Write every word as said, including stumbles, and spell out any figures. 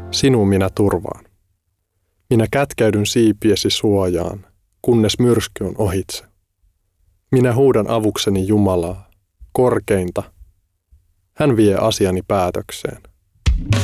Sinun minä turvaan. Minä kätkeydyn siipiesi suojaan, kunnes myrsky on ohitse. Minä huudan avukseni Jumalaa, korkeinta. Hän vie asiani päätökseen.